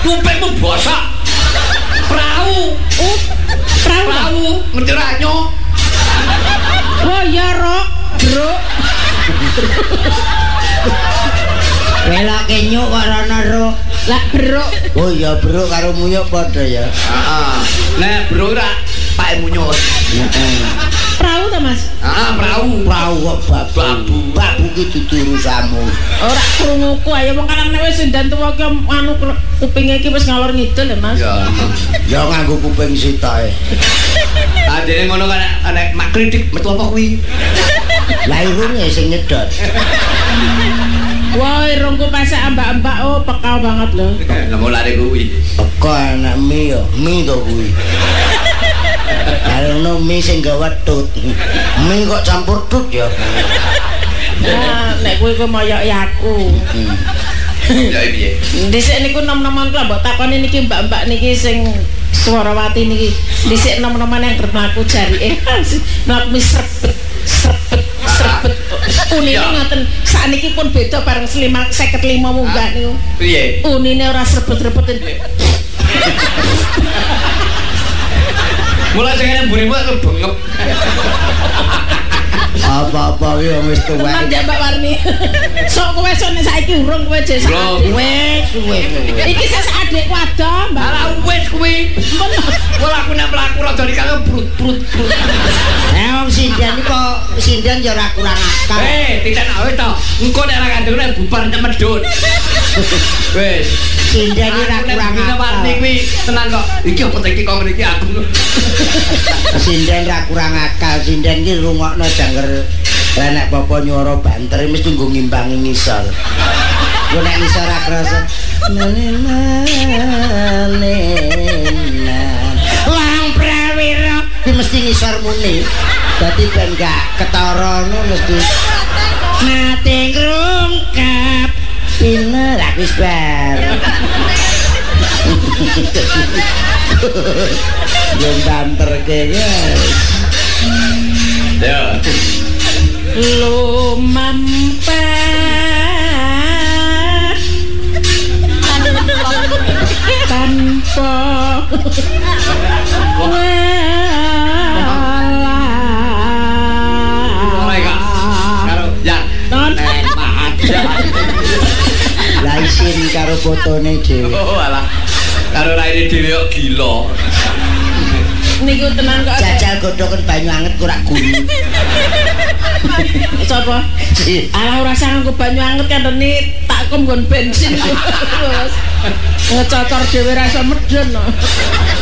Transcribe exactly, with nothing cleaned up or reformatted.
Kupingmu bosok. Prau. Oh, prau. Prau, ngerti ora nyo? Oh iya, Rok. Bro. Belok kenyuk kok rono, Rok. Lah, Bro. Oh iya, Bro karo muyuk padha ya. Heeh. Nek bro ora Pak Munyut. Heeh. Perahu ta, Mas? Heeh, prau. Prau kok babu. Babu ki dudu urusanmu. Ora krunguku ayo wong kan nek wis sindan tuwa ki anu kupinge iki wis ngalor ngidul ya, Mas. Ya. Ya nganggo kuping sitae. Ah dene ngono kan nek mak kritik metu apa kuwi? Lah irunge sing nyedot. Wah, irungku pasak ambak-ambak oh pekal banget lho. Lah mau lari kuwi. Kok anak mie ya, mie to kuwi. Kalau no mie sing gawe tut. Mie kok campur tut ya. Nah, nek kowe kok moyok yaku. Ya piye? Dhisik niku nom-noman kula mbok takoni niki mbak-mbak niki sing Swarawati niki. Dhisik nom-noman yang bermlaku jarike. Mlaku srebet, srebet, srebet. Unine ngoten sakniki pun beda bareng lima munggah niku. Piye? Unine ora srebet-srebeten. Mulai sing mburimu kok bengep. Apa-apa ki wis tuwek. Tenan ya Mbak Warni. Sok kowe sone saiki urung kowe jek sak. Wis wis. Iki sing adikku ada, Mbak. Ala wis kuwi. Wala aku nek mlaku rada dikane brut-brut. Eh wong sindian iki kok sindian ya ora kurang akal. Eh, tidak awet to. Engko nek ora kandung nek bubar nek medhun. Wis. Sindian iki ora kurang akal. Warni kuwi tenan kok. Iki apa iki kok ngene iki aku. Sindian ora kurang akal. Sindian iki rungokno janger lah nek bapa nyuara banter mesti nggo ngimbangi ngisor. Yo nek ngisor ra krasa. Wong prawira iki mesti ngisor muni. Dadi ben gak ketara ngono mesti. Mati ngrungkap piner aku wis bar. Yo banter ke guys. Ya. Lumampah tanpa Mereka karo ya non Lah isin karo fotone dhewe. oh alah karo raine dhewe kok gila. niku tenan kok Jajal godhoken banyu anget ora guni. sapa? Alah ora usah nganggo banyu anget kandhane tak kom nggon bensin. Ngecocor dhewe rasa medhen.